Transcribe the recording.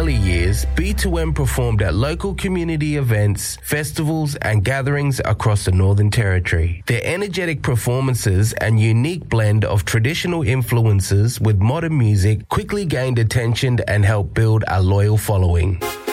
early years, B2M performed at local community events, festivals, and gatherings across the Northern Territory. Their energetic performances and unique blend of traditional influences with modern music quickly gained attention and helped build a loyal following.